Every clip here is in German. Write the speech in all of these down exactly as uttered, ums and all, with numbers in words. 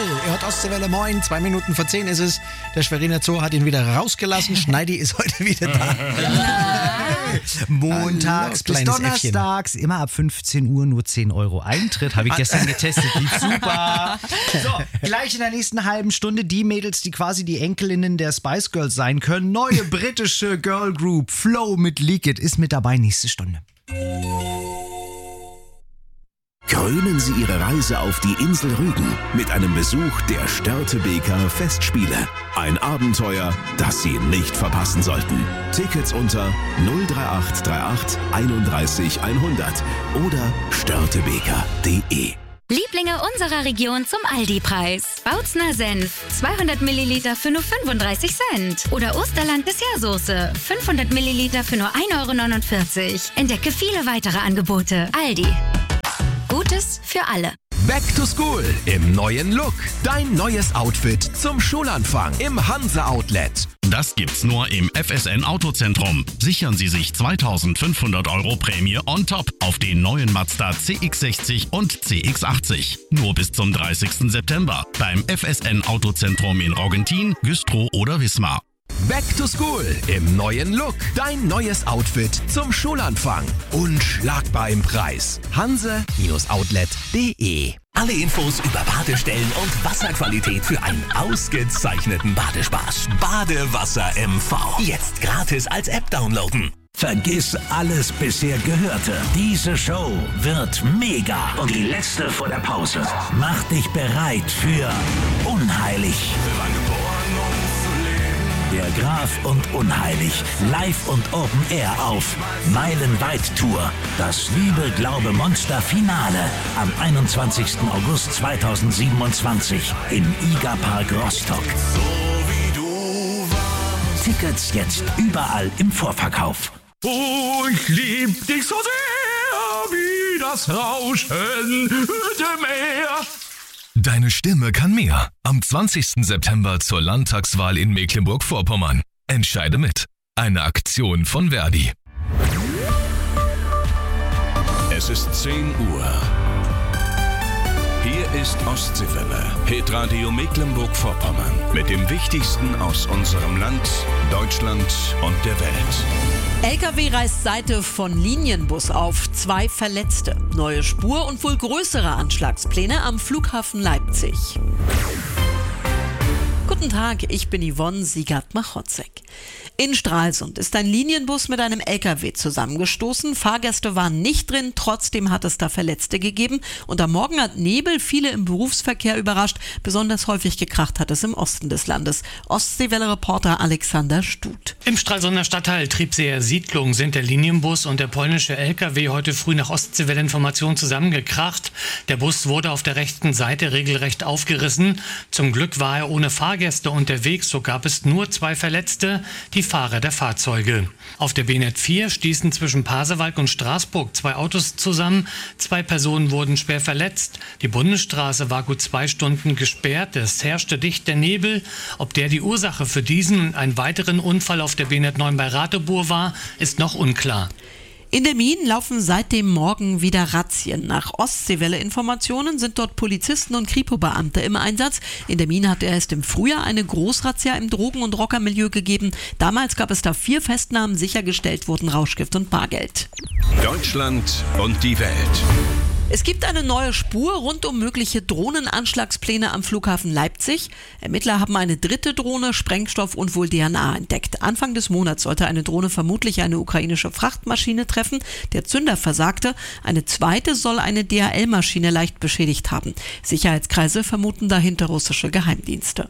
Ihr hört Ostseewelle, moin, zwei Minuten vor zehn ist es. Der Schweriner Zoo hat ihn wieder rausgelassen. Schneidi ist heute wieder da. Montags Hallo, bis donnerstags, immer ab fünfzehn Uhr, nur zehn Euro Eintritt. Habe ich gestern getestet, lief super. So, gleich in der nächsten halben Stunde die Mädels, die quasi die Enkelinnen der Spice Girls sein können. Neue britische Girl Group Flow mit Leak It ist mit dabei, nächste Stunde. Krönen Sie Ihre Reise auf die Insel Rügen mit einem Besuch der Störtebeker Festspiele. Ein Abenteuer, das Sie nicht verpassen sollten. Tickets unter null drei acht drei acht einunddreißig hundert oder störtebeker punkt de. Lieblinge unserer Region zum Aldi-Preis. Bautzner Senf, zweihundert Milliliter für nur fünfunddreißig Cent. Oder Osterland Dessertsoße, fünfhundert Milliliter für nur ein Euro neunundvierzig. Entdecke viele weitere Angebote. Aldi. Gutes für alle. Back to School im neuen Look. Dein neues Outfit zum Schulanfang im Hanse Outlet. Das gibt's nur im F S N Autozentrum. Sichern Sie sich zweitausendfünfhundert Euro Prämie on top auf den neuen Mazda C X sechzig und C X achtzig. Nur bis zum dreißigsten September beim F S N Autozentrum in Roggentin, Güstrow oder Wismar. Back to School im neuen Look. Dein neues Outfit zum Schulanfang. Unschlagbar im Preis. hanse Outlet punkt de. Alle Infos über Badestellen und Wasserqualität für einen ausgezeichneten Badespaß. Badewasser M V. Jetzt gratis als App downloaden. Vergiss alles bisher Gehörte. Diese Show wird mega. Und die letzte vor der Pause. Mach dich bereit für Unheilig. Der Graf und Unheilig. Live und Open Air auf Meilenweit Tour. Das Liebe, Glaube, Monster Finale am einundzwanzigsten August zweitausendsiebenundzwanzig im Iga Park Rostock. Tickets jetzt überall im Vorverkauf. Oh, ich lieb dich so sehr wie das rauschende Meer. Deine Stimme kann mehr. Am zwanzigsten September zur Landtagswahl in Mecklenburg-Vorpommern. Entscheide mit. Eine Aktion von Verdi. Es ist zehn Uhr. Hier ist Ostseewelle, Hitradio Mecklenburg-Vorpommern. Mit dem Wichtigsten aus unserem Land, Deutschland und der Welt. L K W reißt Seite von Linienbus auf, zwei Verletzte. Neue Spur und wohl größere Anschlagspläne am Flughafen Leipzig. Guten Tag, ich bin Yvonne Siegert-Machotzek. In Stralsund ist ein Linienbus mit einem L K W zusammengestoßen. Fahrgäste waren nicht drin, trotzdem hat es da Verletzte gegeben. Und am Morgen hat Nebel viele im Berufsverkehr überrascht. Besonders häufig gekracht hat es im Osten des Landes. Ostseewelle-Reporter Alexander Stut. Im Stralsunder Stadtteil Triebseer Siedlung sind der Linienbus und der polnische L K W heute früh nach Ostseewelle-Information zusammengekracht. Der Bus wurde auf der rechten Seite regelrecht aufgerissen. Zum Glück war er ohne Fahrgäste unterwegs, so gab es nur zwei Verletzte, die Fahrer der Fahrzeuge. Auf der B N E T vier stießen zwischen Pasewalk und Straßburg zwei Autos zusammen. Zwei Personen wurden schwer verletzt. Die Bundesstraße war gut zwei Stunden gesperrt. Es herrschte dichter Nebel. Ob der die Ursache für diesen und einen weiteren Unfall auf der B N E T neun bei Ratebour war, ist noch unklar. In der Mien laufen seit dem Morgen wieder Razzien. Nach Ostseewelle-Informationen sind dort Polizisten und Kripo-Beamte im Einsatz. In der Mien hat er erst im Frühjahr eine Großrazzia im Drogen- und Rockermilieu gegeben. Damals gab es da vier Festnahmen, sichergestellt wurden Rauschgift und Bargeld. Deutschland und die Welt. Es gibt eine neue Spur rund um mögliche Drohnenanschlagspläne am Flughafen Leipzig. Ermittler haben eine dritte Drohne, Sprengstoff und wohl D N A entdeckt. Anfang des Monats sollte eine Drohne vermutlich eine ukrainische Frachtmaschine treffen. Der Zünder versagte. Eine zweite soll eine D H L-Maschine leicht beschädigt haben. Sicherheitskreise vermuten dahinter russische Geheimdienste.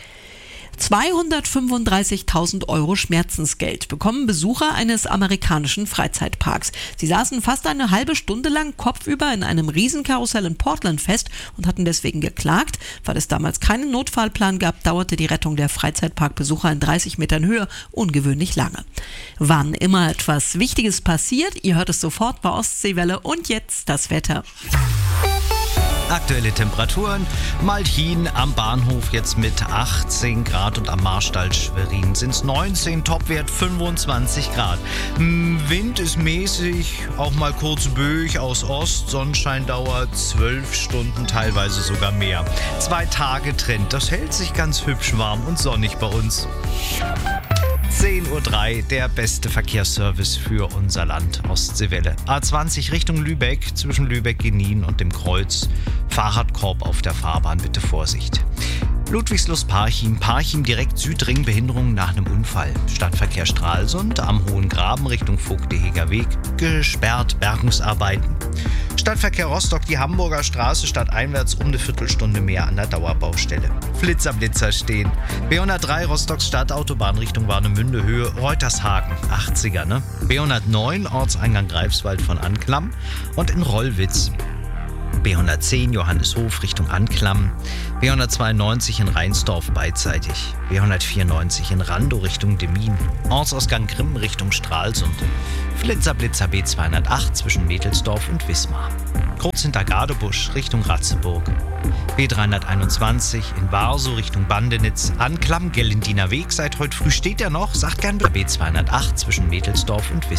zweihundertfünfunddreißigtausend Euro Schmerzensgeld bekommen Besucher eines amerikanischen Freizeitparks. Sie saßen fast eine halbe Stunde lang kopfüber in einem Riesenkarussell in Portland fest und hatten deswegen geklagt. Weil es damals keinen Notfallplan gab, dauerte die Rettung der Freizeitparkbesucher in dreißig Metern Höhe ungewöhnlich lange. Wann immer etwas Wichtiges passiert, ihr hört es sofort bei Ostseewelle und jetzt das Wetter. Aktuelle Temperaturen: Malchin am Bahnhof jetzt mit achtzehn Grad und am Marstall Schwerin sind es neunzehn, Topwert fünfundzwanzig Grad. Wind ist mäßig, auch mal kurz böig aus Ost, Sonnenscheindauer zwölf Stunden, teilweise sogar mehr. Zwei Tage Trend, das hält sich ganz hübsch warm und sonnig bei uns. zehn Uhr drei, der beste Verkehrsservice für unser Land, Ostseewelle. A zwanzig Richtung Lübeck, zwischen Lübeck-Genin und dem Kreuz. Fahrradkorb auf der Fahrbahn, bitte Vorsicht. Ludwigslust-Parchim, Parchim direkt Südring, Behinderung nach einem Unfall. Stadtverkehr Stralsund am Hohen Graben Richtung Vogteheger Weg, gesperrt, Bergungsarbeiten. Stadtverkehr Rostock, die Hamburger Straße, stadteinwärts um eine Viertelstunde mehr an der Dauerbaustelle. Flitzer, Blitzer stehen. B hundertdrei Rostocks Stadtautobahn Richtung Warnemünde, Höhe Reutershagen, achtziger, ne? B hundertneun Ortseingang Greifswald von Anklam und in Rollwitz. B hundertzehn Johanneshof Richtung Anklam, B hundertzweiundneunzig in Rheinsdorf beidseitig, B hundertvierundneunzig in Randow Richtung Demmin, Ortsausgang Grimm Richtung Stralsund, Flitzer Blitzer B zweihundertacht zwischen Mädelsdorf und Wismar, kurz hinter Gadebusch Richtung Ratzeburg, B dreihunderteinundzwanzig in Warsow Richtung Bandenitz, Anklam Gellendiner Weg, seit heute früh steht er noch, sagt gern B zweihundertacht zwischen Mädelsdorf und Wismar.